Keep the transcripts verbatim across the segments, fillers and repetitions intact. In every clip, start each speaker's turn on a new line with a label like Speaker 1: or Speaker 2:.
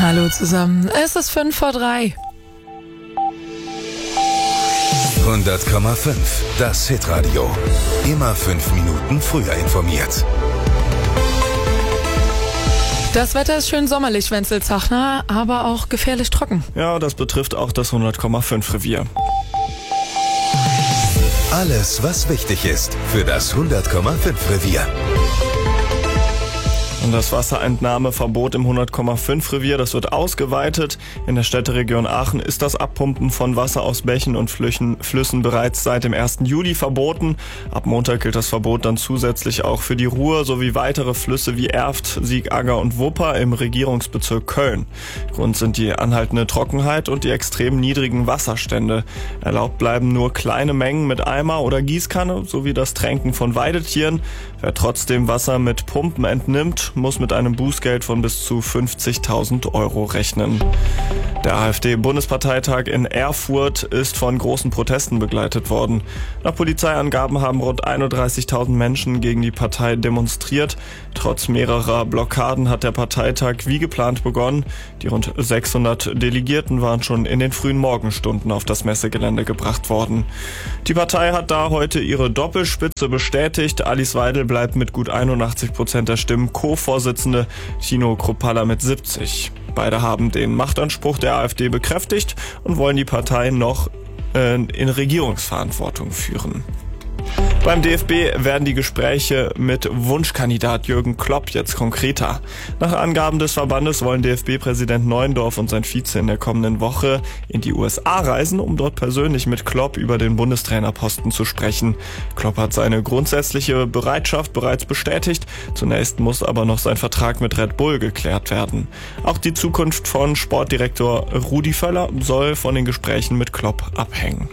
Speaker 1: Hallo zusammen, es ist fünf vor drei.
Speaker 2: hundert Komma fünf, das Hitradio. Immer fünf Minuten früher informiert.
Speaker 1: Das Wetter ist schön sommerlich, Wenzelzachner, aber auch gefährlich trocken.
Speaker 3: Ja, das betrifft auch das hundert Komma fünf Revier.
Speaker 2: Alles, was wichtig ist für das hundert Komma fünf Revier.
Speaker 3: Und das Wasserentnahmeverbot im hundert Komma fünf Revier, das wird ausgeweitet. In der Städteregion Aachen ist das Abpumpen von Wasser aus Bächen und Flüchen, Flüssen bereits seit dem ersten Juli verboten. Ab Montag gilt das Verbot dann zusätzlich auch für die Ruhr sowie weitere Flüsse wie Erft, Siegagger und Wupper im Regierungsbezirk Köln. Grund sind die anhaltende Trockenheit und die extrem niedrigen Wasserstände. Erlaubt bleiben nur kleine Mengen mit Eimer oder Gießkanne sowie das Tränken von Weidetieren. Wer trotzdem Wasser mit Pumpen entnimmt, muss mit einem Bußgeld von bis zu fünfzigtausend Euro rechnen. Der AfD-Bundesparteitag in Erfurt ist von großen Protesten begleitet worden. Nach Polizeiangaben haben rund einunddreißigtausend Menschen gegen die Partei demonstriert. Trotz mehrerer Blockaden hat der Parteitag wie geplant begonnen. Die rund sechshundert Delegierten waren schon in den frühen Morgenstunden auf das Messegelände gebracht worden. Die Partei hat da heute ihre Doppelspitze bestätigt. Alice Weidel bleibt mit gut einundachtzig Prozent der Stimmen Co-Vorsitzende, Tino Kruppalla mit siebzig. Beide haben den Machtanspruch der AfD bekräftigt und wollen die Partei noch äh, in Regierungsverantwortung führen. Beim D F B werden die Gespräche mit Wunschkandidat Jürgen Klopp jetzt konkreter. Nach Angaben des Verbandes wollen D F B-Präsident Neuendorf und sein Vize in der kommenden Woche in die U S A reisen, um dort persönlich mit Klopp über den Bundestrainerposten zu sprechen. Klopp hat seine grundsätzliche Bereitschaft bereits bestätigt. Zunächst muss aber noch sein Vertrag mit Red Bull geklärt werden. Auch die Zukunft von Sportdirektor Rudi Völler soll von den Gesprächen mit Klopp abhängen.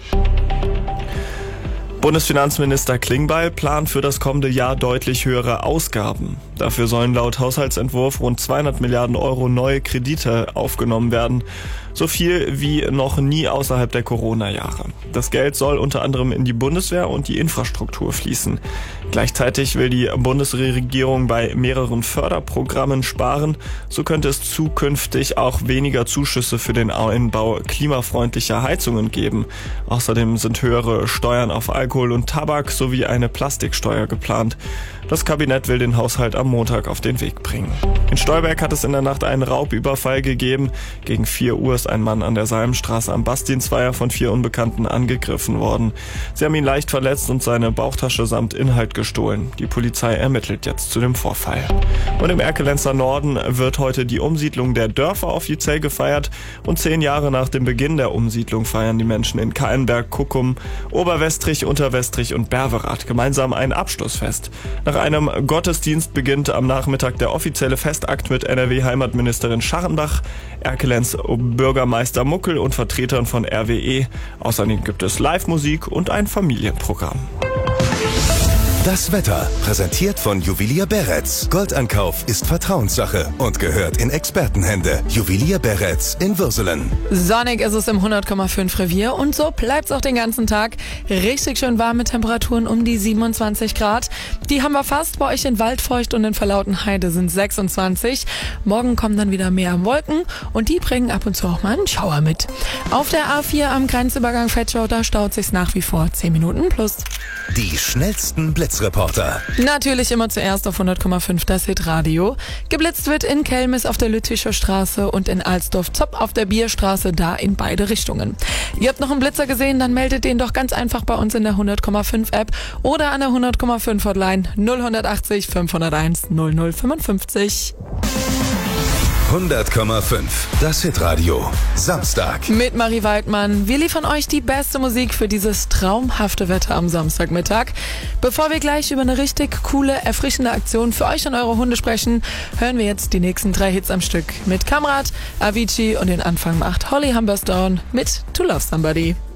Speaker 3: Bundesfinanzminister Klingbeil plant für das kommende Jahr deutlich höhere Ausgaben. Dafür sollen laut Haushaltsentwurf rund zweihundert Milliarden Euro neue Kredite aufgenommen werden. So viel wie noch nie außerhalb der Corona-Jahre. Das Geld soll unter anderem in die Bundeswehr und die Infrastruktur fließen. Gleichzeitig will die Bundesregierung bei mehreren Förderprogrammen sparen. So könnte es zukünftig auch weniger Zuschüsse für den Einbau klimafreundlicher Heizungen geben. Außerdem sind höhere Steuern auf Alkohol und Tabak sowie eine Plastiksteuer geplant. Das Kabinett will den Haushalt am Montag auf den Weg bringen. In Stolberg hat es in der Nacht einen Raubüberfall gegeben. Gegen vier Uhr ist ein Mann an der Salmstraße am Bastiensweiher von vier Unbekannten angegriffen worden. Sie haben ihn leicht verletzt und seine Bauchtasche samt Inhalt gestohlen. Die Polizei ermittelt jetzt zu dem Vorfall. Und im Erkelenzer Norden wird heute die Umsiedlung der Dörfer offiziell gefeiert. Und zehn Jahre nach dem Beginn der Umsiedlung feiern die Menschen in Kallenberg, Kuckum, Oberwestrich, Unterwestrich und Berverath gemeinsam ein Abschlussfest. Nach einem Gottesdienst beginnt am Nachmittag der offizielle Festakt mit N R W-Heimatministerin Scharrenbach, Erkelenz Bürgermeister Muckel und Vertretern von R W E. Außerdem gibt es Live-Musik und ein Familienprogramm.
Speaker 2: Das Wetter, präsentiert von Juwelier Beretz. Goldankauf ist Vertrauenssache und gehört in Expertenhände. Juwelier Beretz in Würselen.
Speaker 1: Sonnig ist es im hundert Komma fünf Revier und so bleibt's auch den ganzen Tag. Richtig schön warm mit Temperaturen um die siebenundzwanzig Grad. Die haben wir fast. Bei euch in Waldfeucht und in Verlautenheide sind sechsundzwanzig. Morgen kommen dann wieder mehr Wolken und die bringen ab und zu auch mal einen Schauer mit. Auf der A vier am Grenzübergang Vetschau, da staut sich's nach wie vor zehn Minuten plus.
Speaker 2: Die schnellsten Blitzreporter.
Speaker 1: Natürlich immer zuerst auf hundert Komma fünf das Hitradio. Geblitzt wird in Kelmis auf der Lüttischer Straße und in Alsdorf-Zopp auf der Bierstraße, da in beide Richtungen. Ihr habt noch einen Blitzer gesehen, dann meldet den doch ganz einfach bei uns in der hundert Komma fünf App oder an der hundert Komma fünf Hotline null achtzig fünfhunderteins null null fünfundfünfzig.
Speaker 2: hundert Komma fünf, das Hitradio. Samstag.
Speaker 1: Mit Marie Waldmann. Wir liefern euch die beste Musik für dieses traumhafte Wetter am Samstagmittag. Bevor wir gleich über eine richtig coole, erfrischende Aktion für euch und eure Hunde sprechen, hören wir jetzt die nächsten drei Hits am Stück. Mit Kamrat, Avicii und den Anfang macht Holly Humberstone mit To Love Somebody.